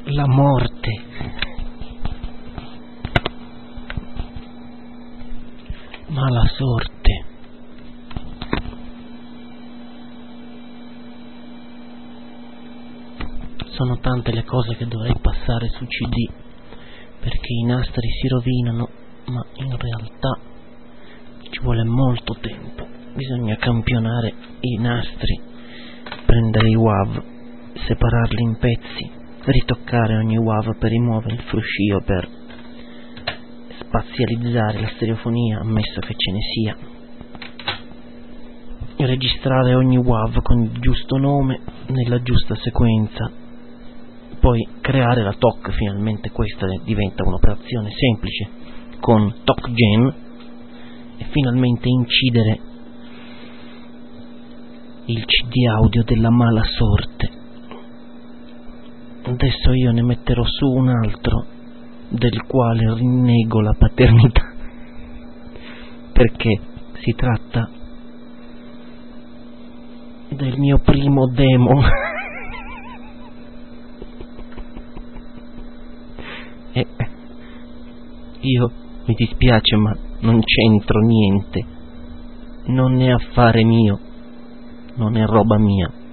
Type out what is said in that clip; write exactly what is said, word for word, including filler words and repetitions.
la morte. Mala sorte. Sono tante le cose che dovrei passare su C D perché i nastri si rovinano, ma in realtà ci vuole molto tempo. Bisogna campionare i nastri, prendere i W A V, separarli in pezzi, ritoccare ogni W A V per rimuovere il fruscio, per spazializzare la stereofonia, ammesso che ce ne sia, registrare ogni W A V con il giusto nome, nella giusta sequenza, poi creare la T O C. Finalmente questa diventa un'operazione semplice con TocGen, e finalmente incidere il C D audio della mala sorte. Adesso io ne metterò su un altro del quale rinnego la paternità, perché si tratta del mio primo demo e io, mi dispiace, ma non c'entro niente, non è affare mio, non è roba mia.